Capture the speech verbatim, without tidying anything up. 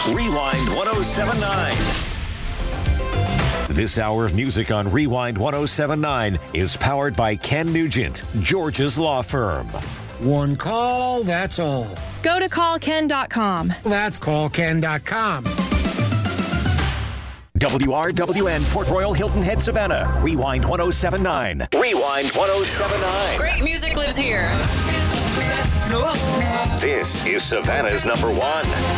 Rewind ten seventy-nine. This hour of music on Rewind ten seventy-nine is powered by Ken Nugent, George's law firm. One call, that's all. Go to call ken dot com. That's call ken dot com. W R W N, Port Royal, Hilton Head, Savannah. Rewind ten seventy-nine. Rewind ten seventy-nine. Great music lives here. This is Savannah's number one.